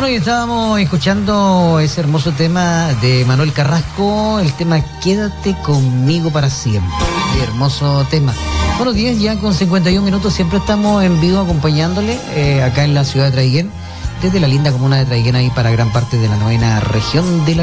Bueno, y estábamos escuchando ese hermoso tema de Manuel Carrasco, el tema Quédate conmigo para siempre. Qué hermoso tema. Bueno, 10 ya con 51 minutos, siempre estamos en vivo acompañándole acá en la ciudad de Traiguén, desde la linda comuna de Traiguén ahí para gran parte de la 9ª región de la